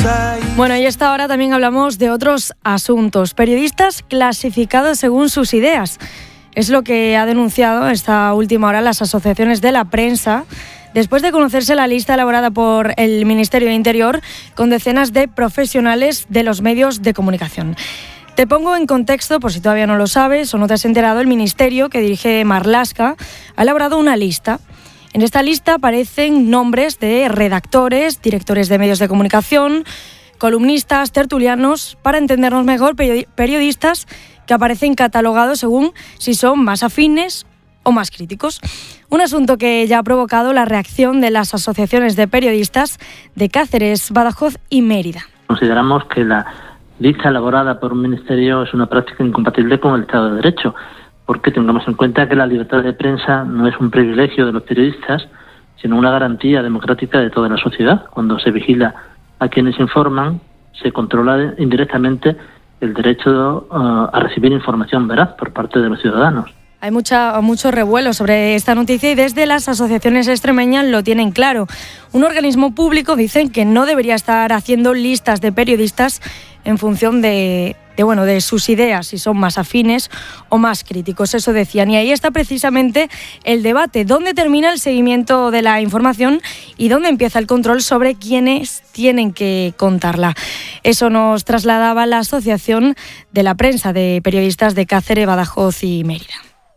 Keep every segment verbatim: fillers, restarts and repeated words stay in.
Bueno, y a esta hora también hablamos de otros asuntos. Periodistas clasificados según sus ideas. Es lo que ha denunciado esta última hora las asociaciones de la prensa, después de conocerse la lista elaborada por el Ministerio de Interior con decenas de profesionales de los medios de comunicación. Te pongo en contexto, por si todavía no lo sabes o no te has enterado, el Ministerio que dirige Marlaska ha elaborado una lista. En esta lista aparecen nombres de redactores, directores de medios de comunicación, columnistas, tertulianos, para entendernos mejor, periodistas que aparecen catalogados según si son más afines o más críticos. Un asunto que ya ha provocado la reacción de las asociaciones de periodistas de Cáceres, Badajoz y Mérida. Consideramos que la lista elaborada por un ministerio es una práctica incompatible con el Estado de Derecho, porque tengamos en cuenta que la libertad de prensa no es un privilegio de los periodistas, sino una garantía democrática de toda la sociedad. Cuando se vigila a quienes informan, se controla indirectamente el derecho uh, a recibir información veraz por parte de los ciudadanos. Hay mucha, mucho revuelo sobre esta noticia y desde las asociaciones extremeñas lo tienen claro. Un organismo público dicen que no debería estar haciendo listas de periodistas en función de, de, bueno, de sus ideas, si son más afines o más críticos, eso decían. Y ahí está precisamente el debate, dónde termina el seguimiento de la información y dónde empieza el control sobre quiénes tienen que contarla. Eso nos trasladaba la Asociación de la Prensa de Periodistas de Cáceres, Badajoz y Mérida.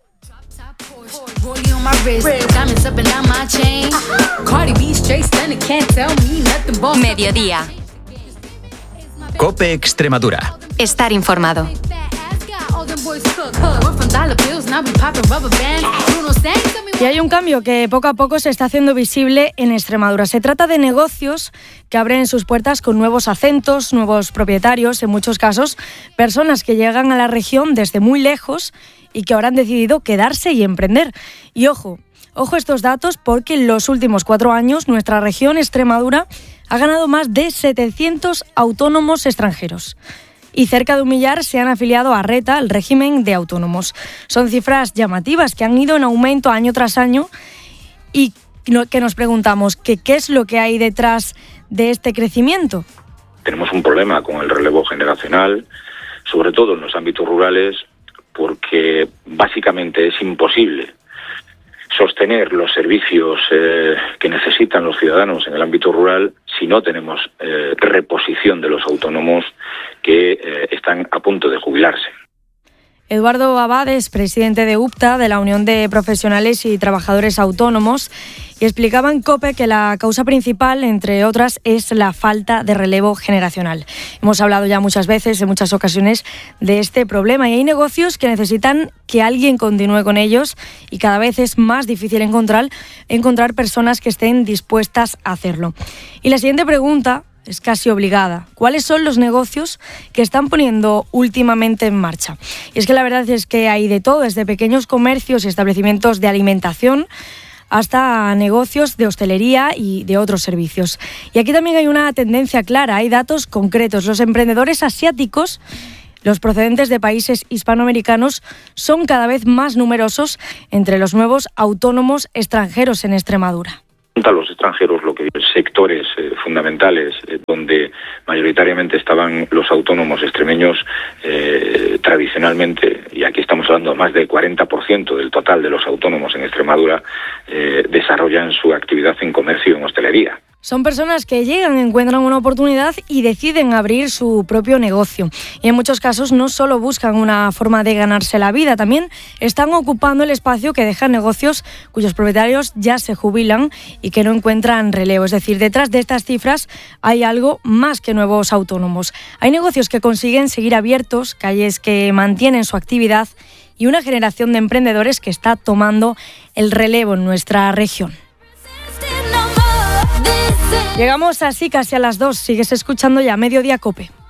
Mediodía. COPE Extremadura. Estar informado. Y hay un cambio que poco a poco se está haciendo visible en Extremadura. Se trata de negocios que abren sus puertas con nuevos acentos, nuevos propietarios, en muchos casos personas que llegan a la región desde muy lejos y que ahora han decidido quedarse y emprender. Y ojo, ojo estos datos porque en los últimos cuatro años nuestra región, Extremadura, ha ganado más de setecientos autónomos extranjeros. Y cerca de un millar se han afiliado a RETA, el régimen de autónomos. Son cifras llamativas que han ido en aumento año tras año y que nos preguntamos que qué es lo que hay detrás de este crecimiento. Tenemos un problema con el relevo generacional, sobre todo en los ámbitos rurales, porque básicamente es imposible sostener los servicios eh, que necesitan los ciudadanos en el ámbito rural si no tenemos eh, reposición de los autónomos que eh, están a punto de jubilarse. Eduardo Abades, presidente de UPTA, de la Unión de Profesionales y Trabajadores Autónomos, y explicaba en COPE que la causa principal, entre otras, es la falta de relevo generacional. Hemos hablado ya muchas veces, en muchas ocasiones, de este problema y hay negocios que necesitan que alguien continúe con ellos y cada vez es más difícil encontrar, encontrar personas que estén dispuestas a hacerlo. Y la siguiente pregunta es casi obligada. ¿Cuáles son los negocios que están poniendo últimamente en marcha? Y es que la verdad es que hay de todo, desde pequeños comercios y establecimientos de alimentación hasta negocios de hostelería y de otros servicios. Y aquí también hay una tendencia clara, hay datos concretos. Los emprendedores asiáticos, los procedentes de países hispanoamericanos, son cada vez más numerosos entre los nuevos autónomos extranjeros en Extremadura. A los extranjeros, lo que sectores eh, fundamentales eh, donde mayoritariamente estaban los autónomos extremeños eh, tradicionalmente, y aquí estamos hablando de más del cuarenta por ciento del total de los autónomos en Extremadura, eh, desarrollan su actividad en comercio y en hostelería. Son personas que llegan, encuentran una oportunidad y deciden abrir su propio negocio. Y en muchos casos no solo buscan una forma de ganarse la vida, también están ocupando el espacio que dejan negocios cuyos propietarios ya se jubilan y que no encuentran relevo. Es decir, detrás de estas cifras hay algo más que nuevos autónomos. Hay negocios que consiguen seguir abiertos, calles que mantienen su actividad y una generación de emprendedores que está tomando el relevo en nuestra región. Llegamos así casi a las dos. Sigues escuchando ya Mediodía COPE.